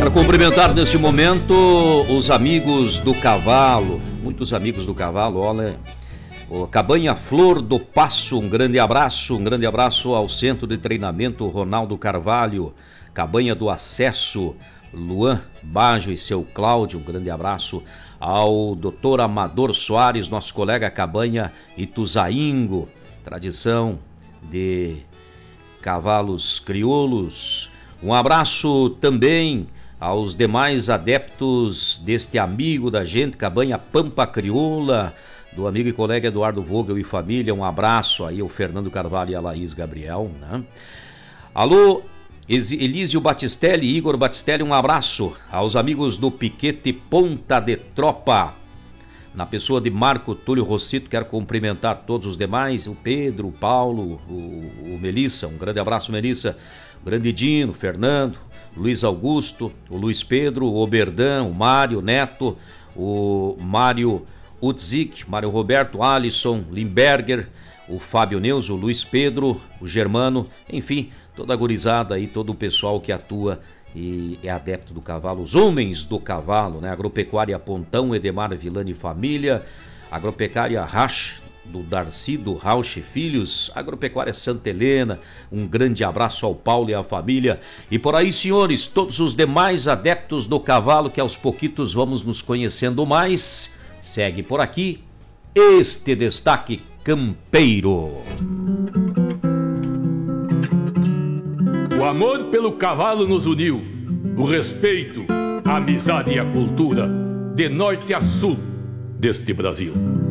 Quero cumprimentar nesse momento os amigos do cavalo, muitos amigos do cavalo, olha, o Cabanha Flor do Passo, um grande abraço ao Centro de Treinamento Ronaldo Carvalho, Cabanha do Acesso, Luan Bajo e seu Cláudio, um grande abraço ao Dr. Amador Soares, nosso colega Cabanha Ituzaingo, tradição de cavalos crioulos. Um abraço também aos demais adeptos deste amigo da gente, Cabanha Pampa Crioula, do amigo e colega Eduardo Vogel e família. Um abraço aí ao Fernando Carvalho e a Laís Gabriel, né? Alô, Elísio Batistelli, Igor Batistelli, um abraço aos amigos do Piquete Ponta de Tropa, na pessoa de Marco Túlio Rossito. Quero cumprimentar todos os demais, o Pedro, o Paulo, o Melissa, um grande abraço, Melissa, o grande Dino, Fernando, Luiz Augusto, o Luiz Pedro, o Oberdan, o Mário Neto, o Mário Utzik, Mário Roberto, Alisson, Limberger, o Fábio Neus, o Luiz Pedro, o Germano, enfim, toda a gurizada aí, todo o pessoal que atua e é adepto do cavalo, os homens do cavalo, né? Agropecuária Pontão, Edemar Vilani Família, Agropecuária Rach, do Darcy, do Rauch Filhos, Agropecuária Santa Helena, um grande abraço ao Paulo e à família. E por aí, senhores, todos os demais adeptos do cavalo, que aos pouquitos vamos nos conhecendo mais. Segue por aqui este destaque campeiro. O amor pelo cavalo nos uniu, o respeito, a amizade e a cultura, de norte a sul deste Brasil.